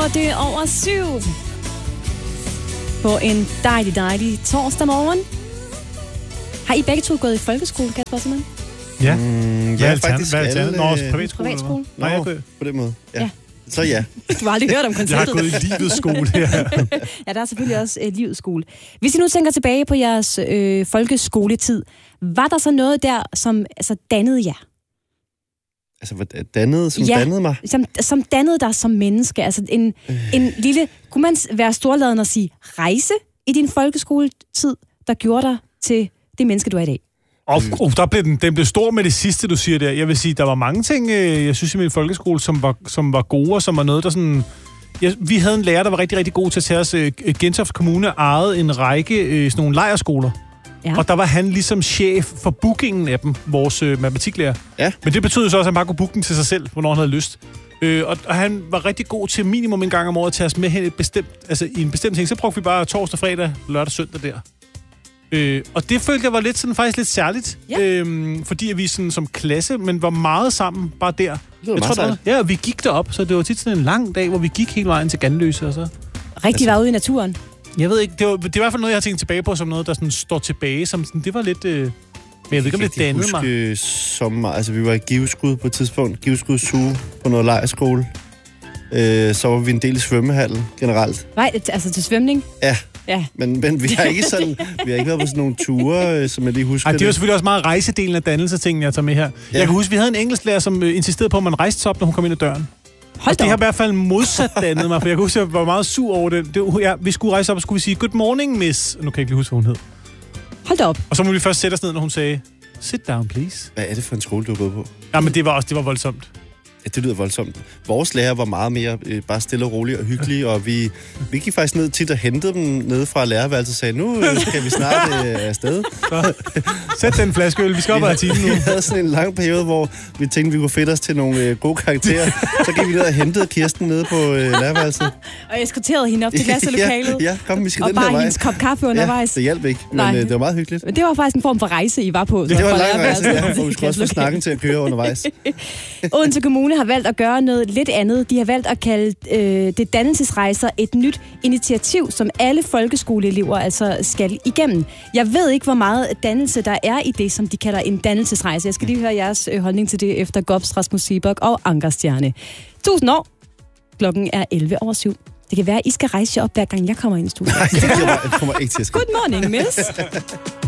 7:08 på en dejlig torsdag morgen. Har I begge to gået i folkeskole, Kasper Simon? Ja. Ja, faktisk alle... Privatskole? Nå, på den måde. Ja. Så ja. Du har aldrig hørt om konceptet. Jeg har gået i livets skole her. Ja, der er selvfølgelig også livets skole. Hvis I nu tænker tilbage på jeres folkeskoletid, var der så noget der, som dannede jer? Altså, dannede mig? Som dannede dig som menneske. Altså en lille... Kunne man være storladen og sige rejse i din folkeskoletid, der gjorde dig til det menneske, du er i dag? Den blev stor med det sidste, du siger der. Jeg vil sige, der var mange ting, jeg synes i min folkeskole, som var gode, og som var noget, der sådan... Vi havde en lærer, der var rigtig, rigtig god til at tage os. Gentofte Kommune ejede en række sådan nogle lejrskoler. Ja. Og der var han ligesom chef for bookingen af dem, vores matematiklærer. Ja. Men det betød så også, at han bare kunne booke den til sig selv, hvornår han havde lyst. Og han var rigtig god til minimum en gang om året at tage os med hen i en bestemt ting. Så brugte vi bare torsdag, fredag, lørdag, søndag der. Og det følte jeg var faktisk lidt særligt. Ja. Fordi at vi sådan, som klasse, men var meget sammen bare der. Ja, vi gik derop, så det var tit sådan en lang dag, hvor vi gik hele vejen til Ganløse og så. Rigtig var ude i naturen. Jeg ved ikke, det er i hvert fald noget, jeg har tænkt tilbage på, som noget, der sådan står tilbage. Som sådan, det var lidt... men jeg ved ikke, om det dannede mig. Sommer, altså vi var i Giveskud på et tidspunkt. Giveskud Zoo på noget lejrskole. Så var vi en del i svømmehallen generelt. Nej, altså til svømning? Ja. Men vi har ikke været på sådan nogle ture, som jeg lige husker. Det er jo selvfølgelig også meget rejsedelen af dannelsetingene, jeg tager med her. Ja. Jeg kan huske, vi havde en engelsklærer, som insisterede på, at man rejste sig op, når hun kom ind ad døren. Og det har i hvert fald modsat dannet mig, for jeg kan huske, at jeg var meget sur over det. Vi skulle rejse op, og skulle vi sige, good morning, miss. Nu kan jeg ikke lige huske, hvad hun hed. Hold da op. Og så må vi først sætte os ned, når hun sagde, sit down, please. Hvad er det for en skole, du har gået på? Ja, men det var voldsomt. Ja, det lyder voldsomt. Vores lærer var meget mere bare stille og rolig og hyggelig, og vi gik faktisk ned tit og hentede dem nede fra lærerværelset og sagde, nu skal vi snart afsted. Sæt den flaske øl, vi skal op ad timen nu. Vi havde sådan en lang periode, hvor vi tænkte, vi kunne fedte os til nogle gode karakterer. Så gik vi ned og hentede Kirsten nede på lærerværelset. Og eskorterede hende op til klasselokalet. Ja, kom, vi skal den her vej. Og bare hendes kop kaffe undervejs. Ja, det hjalp ikke, men det var meget hyggeligt. Det var faktisk en form for rejse, I var på. Det var en lang rejse, ja, hvor vi skulle også få snakken til at køre undervejs. Odense Kommune har valgt at gøre noget lidt andet. De har valgt at kalde det dannelsesrejser et nyt initiativ, som alle folkeskoleelever altså skal igennem. Jeg ved ikke, hvor meget dannelse der er i det, som de kalder en dannelsesrejse. Jeg skal lige høre jeres holdning til det efter Gobs, Rasmus Seebok og Ankerstjerne. 1000 år. Klokken er 7:11. Det kan være, at I skal rejse jer op, hver gang jeg kommer ind i studiet. Nej, det kommer ikke til at ske. Good morning, miss.